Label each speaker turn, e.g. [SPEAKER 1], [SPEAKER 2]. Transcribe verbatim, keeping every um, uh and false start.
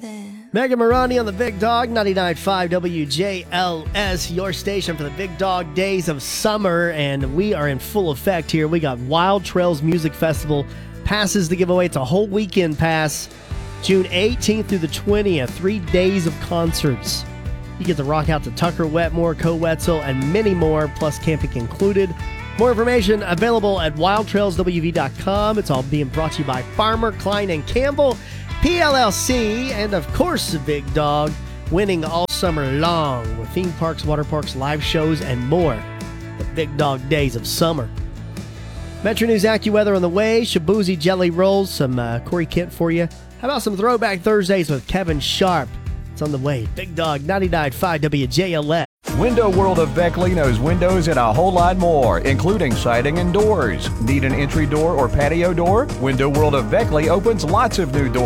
[SPEAKER 1] Megan Morani on the Big Dog, ninety-nine point five W J L S, your station for the Big Dog Days of Summer, and we are in full effect here. We got Wild Trails Music Festival passes to give away. It's a whole weekend pass, June eighteenth through the twentieth, three days of concerts. You get to rock out to Tucker, Wetmore, Co-Wetzel, and many more, plus camping included. More information available at wild trails w v dot com. It's all being brought to you by Farmer, Klein, and Campbell, P L L C, and of course the Big Dog, winning all summer long with theme parks, water parks, live shows, and more. The Big Dog Days of Summer. Metro News AccuWeather on the way, Shaboozey Jelly Rolls, some uh, Corey Kent for you. How about some Throwback Thursdays with Kevin Sharp? It's on the way. Big Dog, ninety-nine point five W J L S.
[SPEAKER 2] Window World of Beckley knows windows and a whole lot more, including siding and doors. Need an entry door or patio door? Window World of Beckley opens lots of new doors.